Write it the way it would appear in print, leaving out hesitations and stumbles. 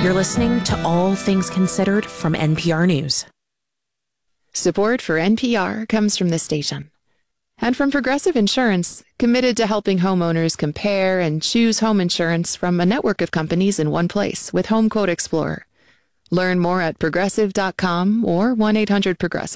You're listening to All Things Considered from NPR News. Support for NPR comes from this station and from Progressive Insurance, committed to helping homeowners compare and choose home insurance from a network of companies in one place with Home Quote Explorer. Learn more at progressive.com or 1-800-PROGRESSIVE.